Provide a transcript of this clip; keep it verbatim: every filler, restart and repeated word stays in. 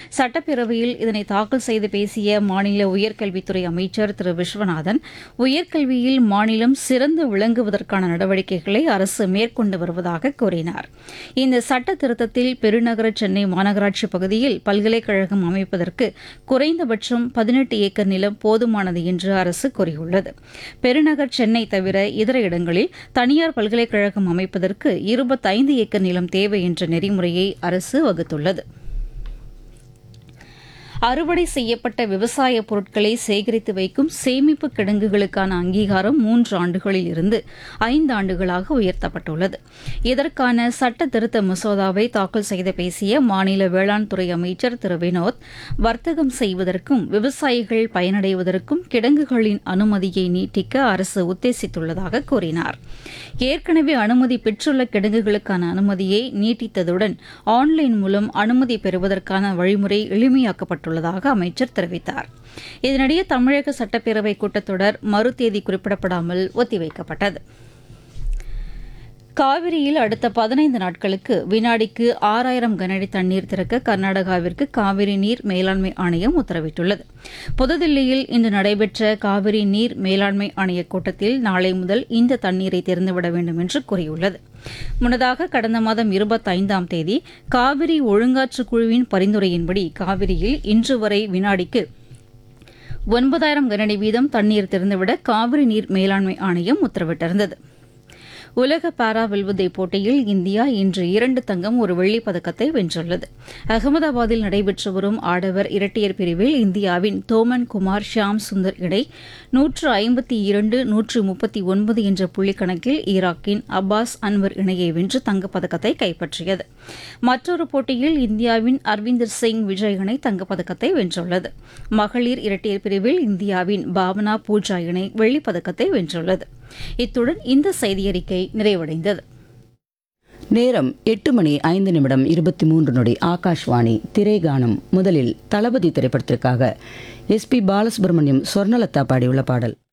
சட்டப்பேரவையில் இதனை தாக்கல் செய்து பேசிய மாநில உயர்கல்வித்துறை அமைச்சர் திரு விஸ்வநாதன், உயர்கல்வியில் மாநிலம் சிறந்து விளங்குவதற்கான நடவடிக்கைகளை அரசு மேற்கொண்டு வருவதாக கூறினார். இந்த சட்ட திருத்தத்தில் பெருநகர சென்னை மாநகராட்சி பகுதியில் பல்கலைக்கழகம் அமைப்பதற்கு குறைந்தபட்சம் பதினெட்டு ஏக்கர் நிலம் போதுமானது என்று அரசு கூறியுள்ளது. பெருநகர் சென்னை தவிர இதர இடங்களில் தனியார் பல்கலைக்கழகம் அமைப்பதற்கு இருபத்தைந்து ஏக்கர் நிலம் தேவை என்ற நெறிமுறையை அரசு வகுத்துள்ளது. அறுவடை செய்யப்பட்ட விவசாய பொருட்களை சேகரித்து வைக்கும் சேமிப்பு கிடங்குகளுக்கான அங்கீகாரம் மூன்று ஆண்டுகளில் இருந்து ஐந்து ஆண்டுகளாக உயர்த்தப்பட்டுள்ளது. இதற்கான சட்ட திருத்த மசோதாவை தாக்கல் செய்து பேசிய மாநில வேளாண் துறை அமைச்சர் திரு வினோத், வர்த்தகம் செய்வதற்கும் விவசாயிகள் பயனடைவதற்கும் கிடங்குகளின் அனுமதியை நீட்டிக்க அரசு உத்தேசித்துள்ளதாக கூறினார். ஏற்கனவே அனுமதி பெற்றுள்ள கிடங்குகளுக்கான அனுமதியை நீட்டித்ததுடன் ஆன்லைன் மூலம் அனுமதி பெறுவதற்கான வழிமுறை எளிமையாக்கப்பட்டுள்ளது உள்ளதாக அமைச்சர் தெரிவித்தார். இதனிடையே தமிழக சட்டப்பேரவை கூட்டத்தொடர் மறுதேதி குறிப்பிடப்படாமல் ஒத்திவைக்கப்பட்டது. காவிரியில் அடுத்த பதினைந்து நாட்களுக்கு வினாடிக்கு ஆறாயிரம் கனஅடி தண்ணீர் திறக்க கர்நாடகாவிற்கு காவிரி நீர் மேலாண்மை ஆணையம் உத்தரவிட்டுள்ளது. புதுதில்லியில் இன்று நடைபெற்ற காவிரி நீர் மேலாண்மை ஆணைய கூட்டத்தில் நாளை முதல் இந்த தண்ணீரை திறந்துவிட வேண்டும் என்று கூறியுள்ளது. முன்னதாக கடந்த மாதம் இருபத்தைந்தாம் தேதி காவிரி ஒழுங்காற்று குழுவின் பரிந்துரையின்படி காவிரியில் இன்று வரை வினாடிக்கு ஒன்பதாயிரம் கனஅடி வீதம் தண்ணீர் திறந்துவிட காவிரி நீர் மேலாண்மை ஆணையம் உத்தரவிட்டிருந்தது. உலக பாரா வில்வித்தை போட்டியில் இந்தியா இன்று இரண்டு தங்கம் ஒரு வெள்ளிப் பதக்கத்தை வென்றுள்ளது. அகமதாபாத்தில் நடைபெற்று வரும் ஆடவர் இரட்டையர் பிரிவில் இந்தியாவின் தோமன் குமார் ஷியாம் சுந்தர் இணை நூற்று ஐம்பத்தி இரண்டு நூற்று முப்பத்தி ஒன்பது என்ற புள்ளிக்கணக்கில் ஈராக்கின் அப்பாஸ் அன்வர் இணையை வென்று தங்கப்பதக்கத்தை கைப்பற்றியது. மற்றொரு போட்டியில் இந்தியாவின் அர்விந்தர் சிங் விஜய் இணை தங்கப்பதக்கத்தை வென்றுள்ளது. மகளிர் இரட்டையர் பிரிவில் இந்தியாவின் பாவனா பூஜா இணை வெள்ளிப் பதக்கத்தை வென்றுள்ளது. இத்துடன் இந்த செய்தியறிக்கை நிறைவடைந்தது. நேரம் எட்டு மணி ஐந்து நிமிடம் இருபத்தி மூன்று நொடி. ஆகாஷ்வாணி திரைகானம். முதலில் தளபதி திரைப்படத்திற்காக எஸ் பி பாலசுப்ரமணியம், சொர்ணலதா பாடியுள்ள பாடல்.